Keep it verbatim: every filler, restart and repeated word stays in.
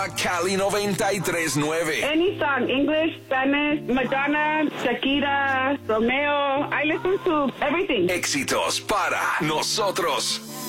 Cali noventa y tres nueve. Any song, English, Spanish, Madonna, Shakira, Romeo. I listen to everything. Éxitos para nosotros.